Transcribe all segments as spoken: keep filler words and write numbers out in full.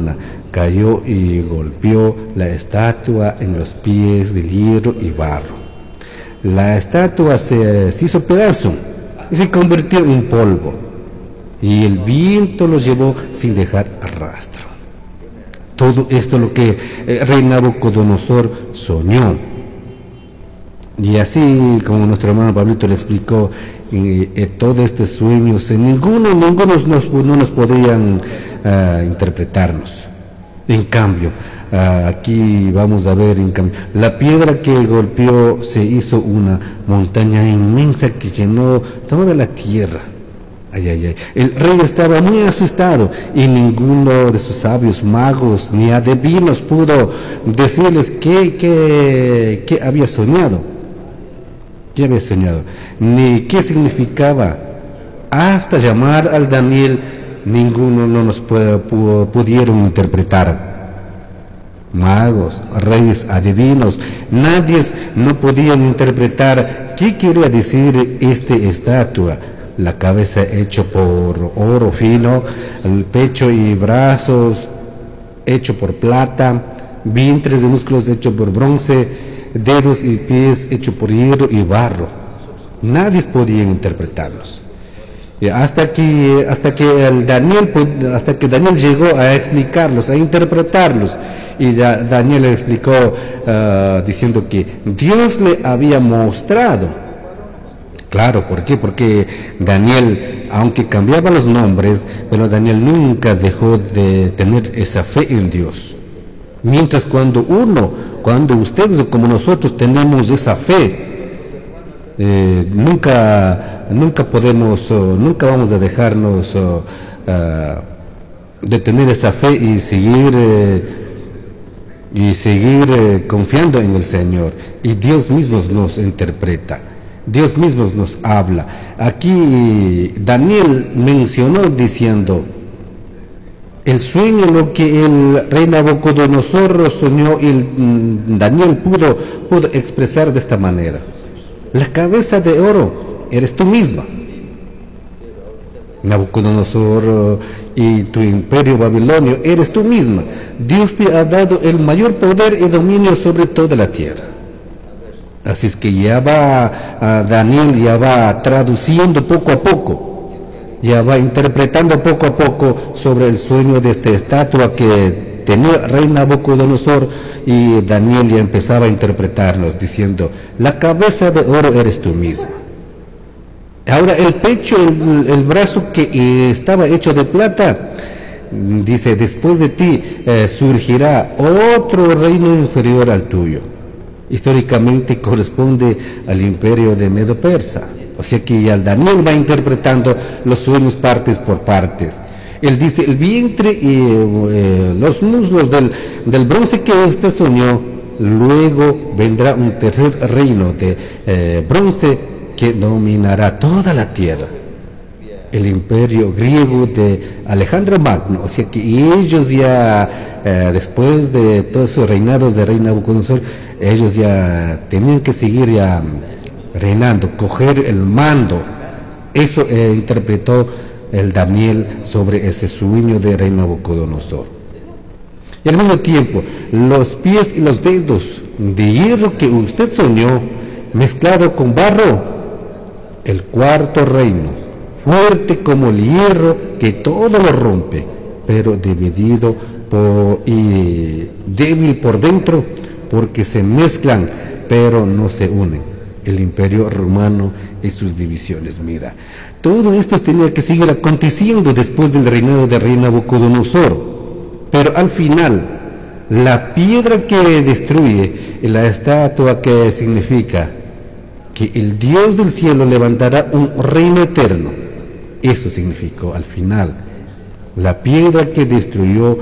humana cayó y golpeó la estatua en los pies de hierro y barro. La estatua se, se hizo pedazo y se convirtió en polvo, y el viento lo llevó sin dejar rastro. Todo esto lo que eh, rey Nabucodonosor soñó. Y así como nuestro hermano Pablito le explicó, eh, eh, todo este sueño, se, ninguno, ninguno nos, no nos podrían uh, interpretarnos. En cambio, uh, aquí vamos a ver, en cambio, la piedra que golpeó se hizo una montaña inmensa que llenó toda la tierra. Ay, ay, ay. El rey estaba muy asustado y ninguno de sus sabios magos ni adivinos pudo decirles qué, qué, qué había soñado. ¿Qué había soñado? Ni qué significaba. Hasta llamar al Daniel, ninguno no nos pudo, pudieron interpretar. Magos, reyes, adivinos, nadie no podían interpretar qué quería decir esta estatua. La cabeza hecho por oro fino, el pecho y brazos hecho por plata, vientres y músculos hecho por bronce, dedos y pies hecho por hierro y barro. Nadie podía interpretarlos. Y hasta que hasta que el Daniel hasta que Daniel llegó a explicarlos, a interpretarlos, y da, Daniel le explicó uh, diciendo que Dios le había mostrado. Claro, ¿por qué? Porque Daniel, aunque cambiaba los nombres, pero Daniel nunca dejó de tener esa fe en Dios. Mientras cuando uno, cuando ustedes o como nosotros tenemos esa fe, eh, nunca, nunca podemos, oh, nunca vamos a dejarnos oh, uh, de tener esa fe y seguir, eh, y seguir eh, confiando en el Señor. Y Dios mismo nos interpreta. Dios mismo nos habla. Aquí Daniel mencionó diciendo, el sueño, lo que el rey Nabucodonosor soñó, y el, Daniel pudo, pudo expresar de esta manera. La cabeza de oro eres tú misma, Nabucodonosor, y tu imperio babilonio eres tú misma. Dios te ha dado el mayor poder y dominio sobre toda la tierra. Así es que ya va, uh, Daniel ya va traduciendo poco a poco, ya va interpretando poco a poco sobre el sueño de esta estatua que tenía rey Nabucodonosor, y Daniel ya empezaba a interpretarnos diciendo, la cabeza de oro eres tú misma. Ahora el pecho, el, el brazo que eh, estaba hecho de plata, dice, después de ti eh, surgirá otro reino inferior al tuyo. Históricamente corresponde al imperio de Medo-Persa. O sea que ya Daniel va interpretando los sueños partes por partes. Él dice, el vientre y eh, los muslos del, del bronce que usted soñó, luego vendrá un tercer reino de eh, bronce que dominará toda la tierra. El imperio griego de Alejandro Magno. O sea que ellos ya, eh, después de todos esos reinados de rey Nabucodonosor, ellos ya tenían que seguir ya reinando, coger el mando. Eso eh, interpretó el Daniel sobre ese sueño de rey Nabucodonosor. Y al mismo tiempo, los pies y los dedos de hierro que usted soñó, mezclado con barro, el cuarto reino, fuerte como el hierro que todo lo rompe, pero dividido por, y débil por dentro, porque se mezclan, pero no se unen. El imperio romano y sus divisiones. Mira, todo esto tenía que seguir aconteciendo después del reinado de rey Nabucodonosor, pero al final, la piedra que destruye, la estatua que significa que el Dios del cielo levantará un reino eterno. Eso significó al final. La piedra que destruyó uh,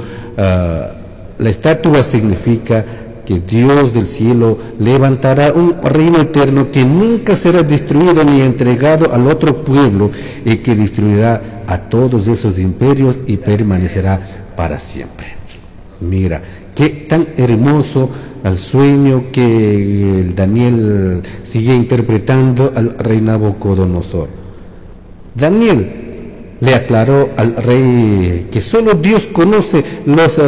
la estatua significa que Dios del cielo levantará un reino eterno que nunca será destruido ni entregado al otro pueblo, y que destruirá a todos esos imperios y permanecerá para siempre. Mira, qué tan hermoso el sueño que el Daniel sigue interpretando al rey Nabucodonosor. Daniel le aclaró al rey que solo Dios conoce los